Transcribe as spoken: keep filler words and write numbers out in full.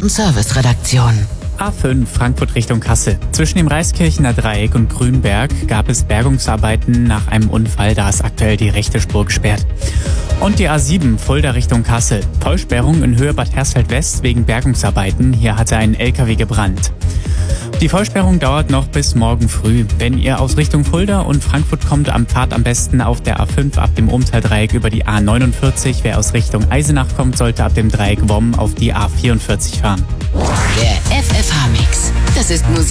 Kundenservice-Redaktion. A fünf Frankfurt Richtung Kassel. Zwischen dem Reiskirchener Dreieck und Grünberg gab es Bergungsarbeiten nach einem Unfall. Da ist aktuell die rechte Spur gesperrt. Und die A sieben Fulda Richtung Kassel. Vollsperrung in Höhe Bad Hersfeld West wegen Bergungsarbeiten. Hier hatte ein L K W gebrannt. Die Vollsperrung dauert noch bis morgen früh. Wenn ihr aus Richtung Fulda und Frankfurt kommt, am Fahrt am besten auf der A fünf ab dem Umtaldreieck über die A neunundvierzig. Wer aus Richtung Eisenach kommt, sollte ab dem Dreieck Womm auf die A vierundvierzig fahren. Der F F H-Mix. Das ist Musik.